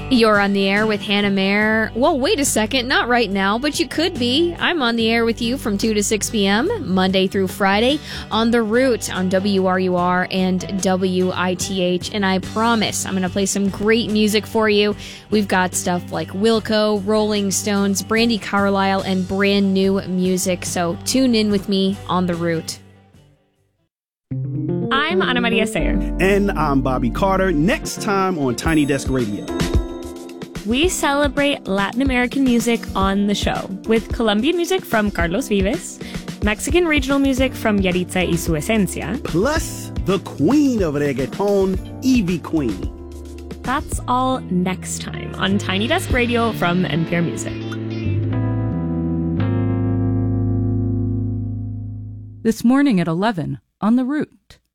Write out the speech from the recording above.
You're on the air with Hannah Mayer. Well, wait a second, not right now, but you could be. I'm on the air with you from 2 to 6 p.m., Monday through Friday, on The Root on WRUR and WITH. And I promise I'm going to play some great music for you. We've got stuff like Wilco, Rolling Stones, Brandi Carlile, and brand new music. So tune in with me on The Root. I'm Ana Maria Sayer. And I'm Bobby Carter. Next time on Tiny Desk Radio. We celebrate Latin American music on the show with Colombian music from Carlos Vives, Mexican regional music from Yaritza y Su Esencia, plus the queen of reggaeton, Ivy Queen. That's all next time on Tiny Desk Radio from NPR Music. This morning at 11 on The Root.